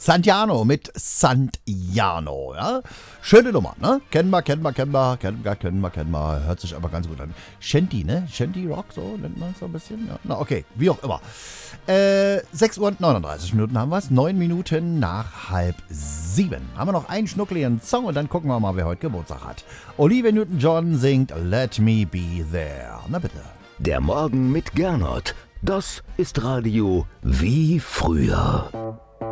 Santiano mit Santiano, ja. Schöne Nummer, ne? Kennen wir. Hört sich aber ganz gut an. Shanty, ne? Shanty Rock, so nennt man es so ein bisschen. Ja. Na, okay, wie auch immer. 6 Uhr und 39 Minuten haben wir es. 9 Minuten nach 6:30. Haben wir noch einen schnuckeligen Song und dann gucken wir mal, wer heute Geburtstag hat. Olivia Newton-John singt Let Me Be There. Na bitte. Der Morgen mit Gernot. Das ist Radio wie früher.